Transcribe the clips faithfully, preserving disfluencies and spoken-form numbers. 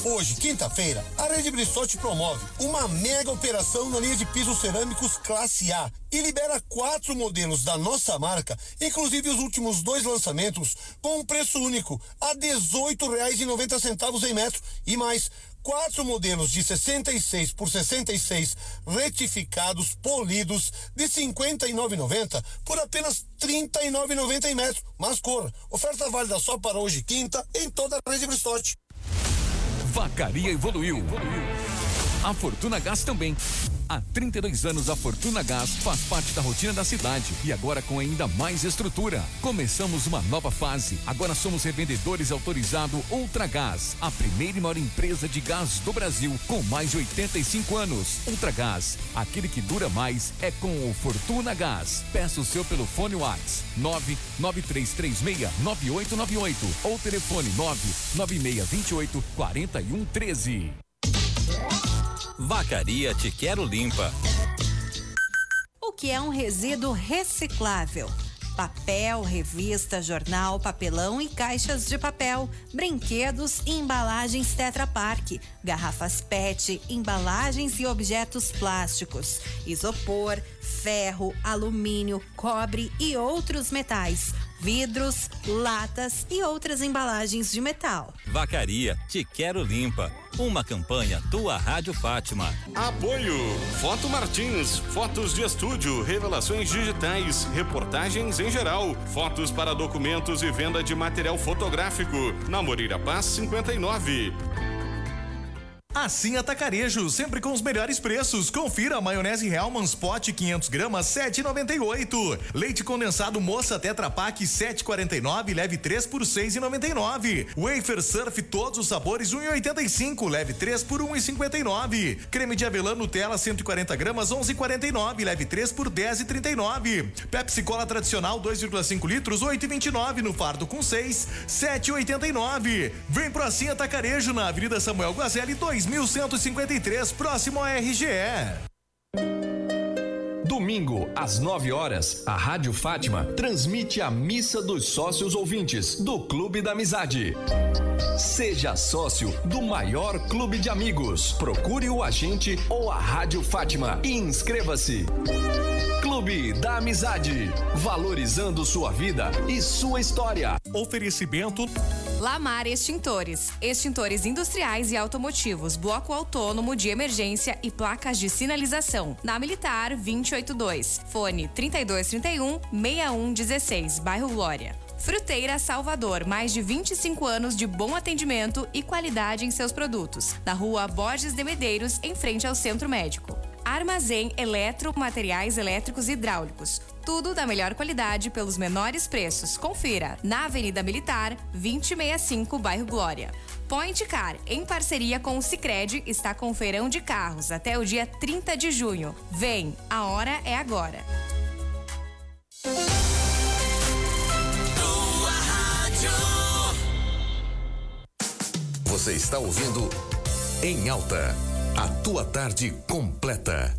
Hoje, quinta-feira, a Rede Bristol promove uma mega operação na linha de pisos cerâmicos classe A e libera quatro modelos da nossa marca, inclusive os últimos dois lançamentos, com um preço único a dezoito reais e noventa centavos em metro e mais quatro modelos de sessenta e seis por sessenta e seis retificados, polidos, de cinquenta e nove reais e noventa centavos por apenas trinta e nove reais e noventa centavos em metro. Mas corra, oferta válida só para hoje, quinta, em toda a Rede Bristol. Vacaria evoluiu. A Fortuna Gás também. Há trinta e dois anos a Fortuna Gás faz parte da rotina da cidade e agora com ainda mais estrutura. Começamos uma nova fase. Agora somos revendedores autorizados Ultragás, a primeira e maior empresa de gás do Brasil com mais de oitenta e cinco anos. Ultragás, aquele que dura mais é com o Fortuna Gás. Peça o seu pelo fone WhatsApp nove nove três três seis nove oito nove oito ou telefone nove nove seis dois oito quatro um um três. Vacaria Te Quero Limpa. O que é um resíduo reciclável? Papel, revista, jornal, papelão e caixas de papel, brinquedos e embalagens Tetra Pak, garrafas P E T, embalagens e objetos plásticos, isopor, ferro, alumínio, cobre e outros metais, vidros, latas e outras embalagens de metal. Vacaria Te Quero Limpa. Uma campanha Tua Rádio Fátima. Apoio Foto Martins, fotos de estúdio, revelações digitais, reportagens em geral, fotos para documentos e venda de material fotográfico. Na Moreira Paz cinquenta e nove. Assim Atacarejo, sempre com os melhores preços. Confira a maionese Hellmann's Pot quinhentos gramas sete reais e noventa e oito. Leite condensado Moça Tetra Pak sete reais e quarenta e nove, leve três por seis reais e noventa e nove. Wafer Surf todos os sabores um real e oitenta e cinco, leve três por um real e cinquenta e nove. Creme de avelã Nutella cento e quarenta gramas onze reais e quarenta e nove, leve três por dez reais e trinta e nove. Pepsi Cola tradicional dois vírgula cinco litros oito reais e vinte e nove, no fardo com seis, sete reais e oitenta e nove. Vem pro Assim Atacarejo na Avenida Samuel Guazelli dois mil cento e cinquenta e três, próximo a R G E. Domingo, às nove horas, a Rádio Fátima transmite a Missa dos Sócios Ouvintes do Clube da Amizade. Seja sócio do maior clube de amigos. Procure o agente ou a Rádio Fátima e inscreva-se. Clube da Amizade, valorizando sua vida e sua história. Oferecimento Lamar Extintores, extintores industriais e automotivos, bloco autônomo de emergência e placas de sinalização. Na Militar duzentos e oitenta e dois, fone trinta e dois trinta e um, sessenta e um dezesseis, bairro Glória. Fruteira Salvador, mais de vinte e cinco anos de bom atendimento e qualidade em seus produtos. Na rua Borges de Medeiros, em frente ao Centro Médico. Armazém Eletro, materiais elétricos e hidráulicos. Tudo da melhor qualidade pelos menores preços. Confira na Avenida Militar duzentos e sessenta e cinco, bairro Glória. Point Car, em parceria com o Sicredi, está com feirão de carros até o dia trinta de junho. Vem, a hora é agora. Você está ouvindo Em Alta, a tua tarde completa.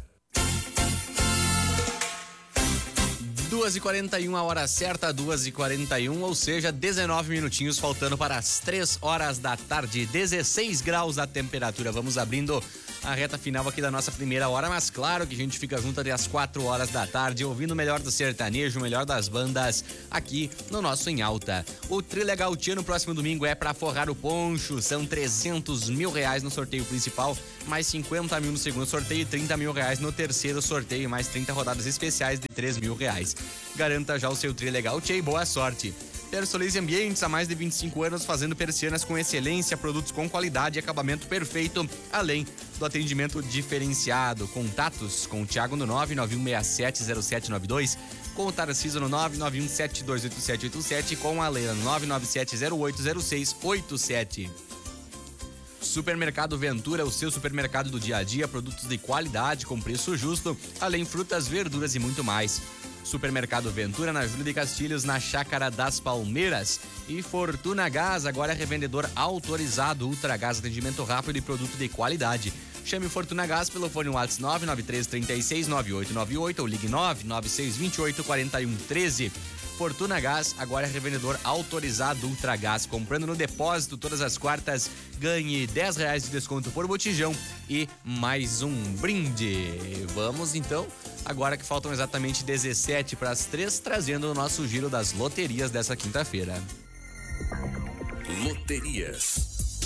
duas e quarenta e um, a hora certa, duas e quarenta e um, ou seja, dezenove minutinhos faltando para as três horas da tarde, dezesseis graus a temperatura. Vamos abrindo a reta final aqui da nossa primeira hora, mas claro que a gente fica junto até as quatro horas da tarde, ouvindo o melhor do sertanejo, o melhor das bandas, aqui no nosso Em Alta. O Trilegal Tia no próximo domingo é para forrar o poncho, são trezentos mil reais no sorteio principal, mais cinquenta mil no segundo sorteio e trinta mil reais no terceiro sorteio, mais trinta rodadas especiais de três mil reais. Garanta já o seu Trilegal Tia e boa sorte. Persolize Ambientes, há mais de vinte e cinco anos fazendo persianas com excelência, produtos com qualidade e acabamento perfeito, além do atendimento diferenciado. Contatos com o Thiago no nove nove um seis sete zero sete nove dois, com o Tarcísio no nove nove um sete dois oito sete oito sete e com a Leila no nove nove sete zero oito zero seis oito sete. Supermercado Ventura, o seu supermercado do dia a dia, produtos de qualidade com preço justo, além frutas, verduras e muito mais. Supermercado Ventura, na Júlia de Castilhos, na Chácara das Palmeiras. E Fortuna Gás, agora é revendedor autorizado. Ultragás, atendimento rápido e produto de qualidade. Chame o Fortuna Gás pelo fone WhatsApp nove nove três três seis nove oito nove oito ou ligue nove nove seis dois oito quatro um um três. Fortuna Gás agora é revendedor autorizado Ultragás. Comprando no depósito todas as quartas, ganhe dez reais de desconto por botijão e mais um brinde. Vamos então, agora que faltam exatamente dezessete para as três, trazendo o nosso giro das loterias dessa quinta-feira. Loterias.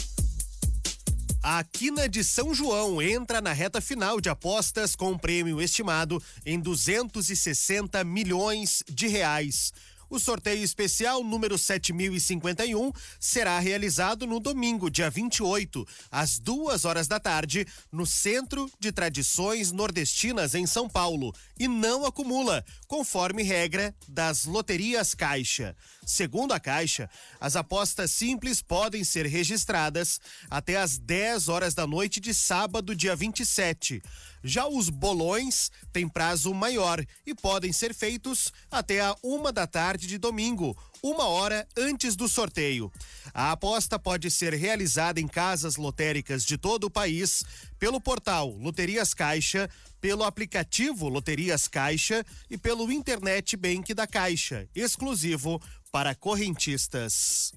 A Quina de São João entra na reta final de apostas com um prêmio estimado em duzentos e sessenta milhões de reais. O sorteio especial número sete mil e cinquenta e um será realizado no domingo, dia vinte e oito, às duas horas da tarde, no Centro de Tradições Nordestinas, em São Paulo, e não acumula, conforme regra das loterias Caixa. Segundo a Caixa, as apostas simples podem ser registradas até às dez horas da noite de sábado, dia vinte e sete. Já os bolões têm prazo maior e podem ser feitos até a uma da tarde de domingo, uma hora antes do sorteio. A aposta pode ser realizada em casas lotéricas de todo o país, pelo portal Loterias Caixa, pelo aplicativo Loterias Caixa e pelo Internet Bank da Caixa, exclusivo para correntistas.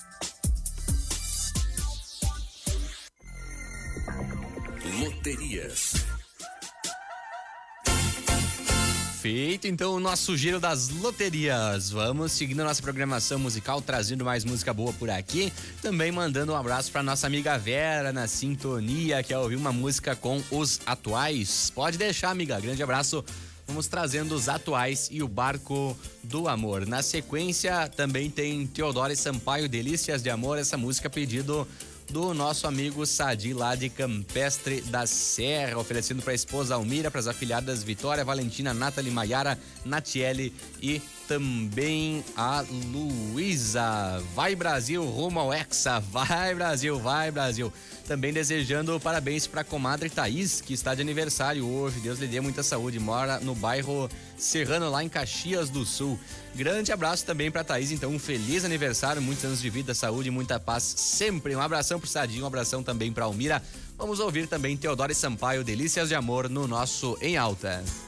Loterias. Feito então o nosso giro das loterias. Vamos seguindo a nossa programação musical, trazendo mais música boa por aqui. Também mandando um abraço para nossa amiga Vera na sintonia, que quer ouvir uma música com os Atuais. Pode deixar, amiga. Grande abraço. Vamos trazendo os Atuais e o Barco do Amor. Na sequência também tem Teodoro Sampaio, Delícias de Amor, essa música pedido do nosso amigo Sadi, lá de Campestre da Serra, oferecendo para a esposa Almira, para as afilhadas Vitória, Valentina, Nathalie, Maiara, Natiele e também a Luísa. Vai Brasil, rumo ao Hexa, vai Brasil, vai Brasil. Também desejando parabéns para a comadre Thaís, que está de aniversário hoje. Deus lhe dê muita saúde. Mora no bairro Serrano, lá em Caxias do Sul. Grande abraço também para Thaís. Então, um feliz aniversário, muitos anos de vida, saúde e muita paz sempre. Um abração pro Sadinho, um abração também para Almira. Vamos ouvir também Teodoro Sampaio, Delícias de Amor, no nosso Em Alta.